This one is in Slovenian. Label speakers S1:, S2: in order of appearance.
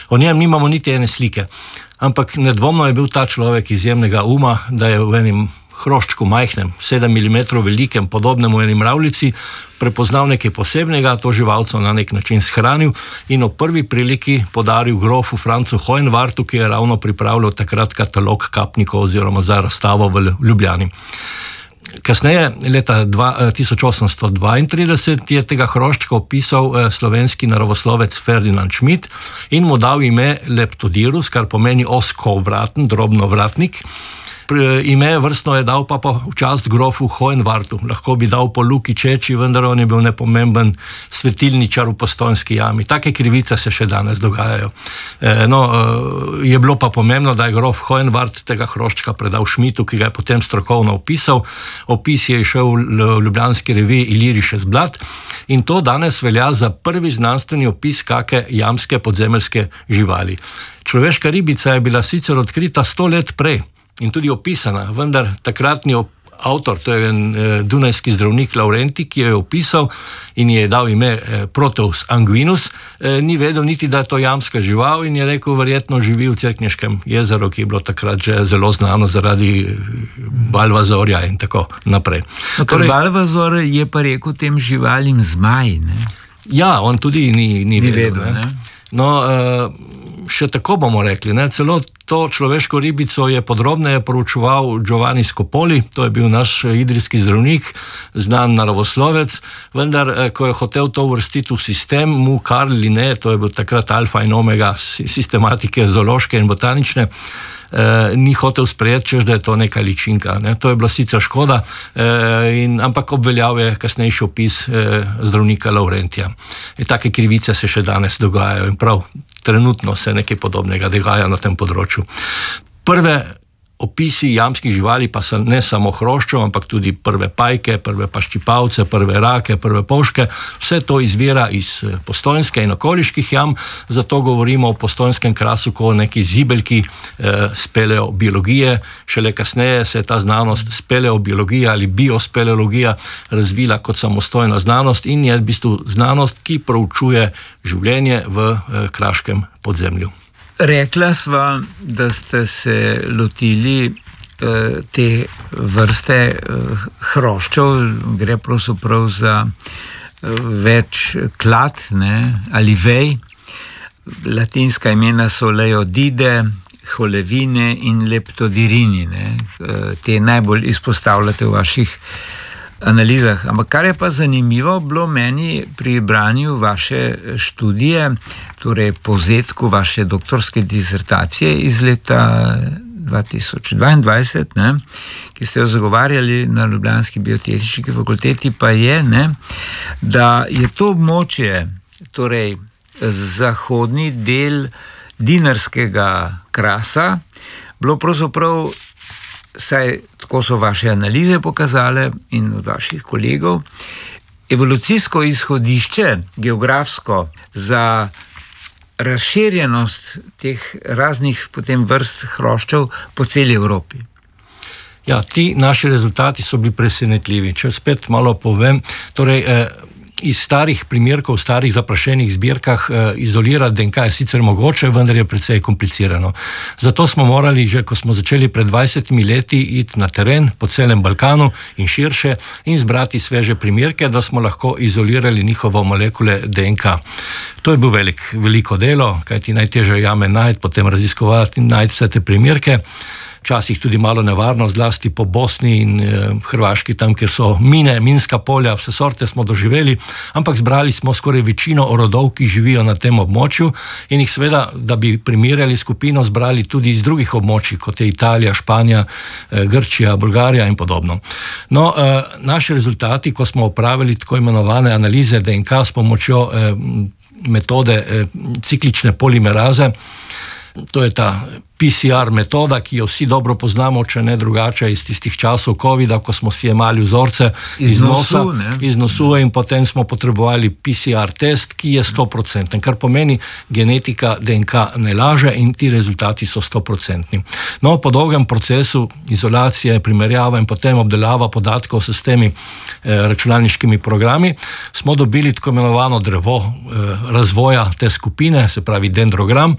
S1: O njem nimamo niti ene slike, ampak nedvomno je bil ta človek izjemnega uma, da je v enim hroščku majhnem, 7 mm velikem, podobnemu eni mravljici, prepoznal nekaj posebnega, to živalco na nek način shranil in ob prvi priliki podaril grofu Francu Hohenwartu, ki je ravno pripravljal takrat katalog kapnikov oziroma za razstavo v Ljubljani. Kasneje, leta 1832, je tega hroščka opisal slovenski naravoslovec Ferdinand Schmidt in mu dal ime Leptodirus, kar pomeni oskovraten, drobnovratnik. Ime vrstno je dal pa v čast grofu Hohenwartu. Lahko bi dal po Luki Čeči, vendar on je bil nepomemben svetilničar v Postojnski jami. Take krivice se še danes dogajajo. Je bilo pa pomembno, da je grof Hohenwart tega hroščka predal Schmidtu, ki ga je potem strokovno opisal. Opis je išel v ljubljanski reviji Illyrisches Blatt in to danes velja za prvi znanstveni opis kake jamske podzemeljske živali. Človeška ribica je bila sicer odkrita 100 let prej in tudi opisana, vendar takratni avtor, to je en dunajski zdravnik Laurenti, ki jo je opisal in je dal ime Proteus anguinus, ni vedel niti, da je to jamska žival in je rekel, verjetno živi v Cerkniškem jezeru, ki je bilo takrat že zelo znano zaradi Balvazorja in tako naprej.
S2: Balvazor je pa rekel tem živalim zmaj, ne?
S1: Ja, on tudi ni vedel. Še tako bomo rekli, celo to človeško ribico je podrobneje proučeval Giovanni Scopoli, to je bil naš idrijski zdravnik, znan naravoslovec, vendar, ko je hotel to uvrstiti v sistem, mu Karl Linné, to je bil takrat alfa in omega sistematike zoološke in botanične, ni hotel sprejeti, češ da je to neka ličinka. To je bilo sicer škoda, ampak obveljal je kasnejši opis zdravnika Laurentija. Take krivice se še danes dogajajo in prav trenutno se nekaj podobnega dogaja na tem področju. Prve opisi jamskih živali pa so ne samo hroščev, ampak tudi prve pajke, prve paščipavce, prve rake, prve polške. Vse to izvira iz Postojnske in okoliških jam, zato govorimo o Postojnskem krasu kot neki zibelki speleobiologije. Šele kasneje se je ta znanost speleobiologija ali biospeleologija razvila kot samostojna znanost in je v bistvu znanost, ki proučuje življenje v kraškem podzemlju.
S2: Rekla sva, da ste se lotili te vrste hroščev, gre pravzaprav za več klad, ali vej. Latinska imena so leodide, holevine in leptodirini. Te najbolj izpostavljate v vaših analizah. Ampak kar je pa zanimivo bilo meni pri branju vaše študije, torej povzetku vaše doktorske disertacije iz leta 2022, ki ste jo zagovarjali na ljubljanski biotehniški fakulteti, pa je, da je to območje, torej zahodni del dinarskega krasa, bilo pravzaprav, saj tako so vaše analize pokazale in od vaših kolegov, evolucijsko izhodišče, geografsko, za razširjenost teh raznih potem vrst hroščev po celi Evropi.
S1: Ja, ti naši rezultati so bili presenetljivi. Če spet malo povem, torej iz starih primerkov, starih zaprašenih zbirkah izolirati DNK je sicer mogoče, vendar je precej komplicirano. Zato smo morali, že ko smo začeli pred 20 leti, iti na teren po celem Balkanu in širše in zbrati sveže primerke, da smo lahko izolirali njihovo molekule DNK. To je bil veliko delo, kajti najtežje jame najti, potem raziskovati in najti vse te primerke. Včasih tudi malo nevarno, zlasti po Bosni in Hrvaški, tam, kjer so mine, minska polja, vse sorte smo doživeli, ampak zbrali smo skoraj večino rodov, ki živijo na tem območju in jih seveda, da bi primerjali skupino, zbrali tudi iz drugih območij, kot je Italija, Španija, Grčija, Bolgarija in podobno. Naši rezultati, ko smo opravili tako imenovane analize DNK s pomočjo metode ciklične polimeraze, to je ta PCR metoda, ki jo vsi dobro poznamo, če ne drugače iz tistih časov covida, ko smo si jemali vzorce iz nosu in potem smo potrebovali PCR test, ki je 100%, kar pomeni, genetika DNK ne laže in ti rezultati so 100%. Po dolgem procesu izolacije, primerjava in potem obdelava podatkov s temi računalniškimi programi, smo dobili tako imenovano drevo razvoja te skupine, se pravi dendrogram,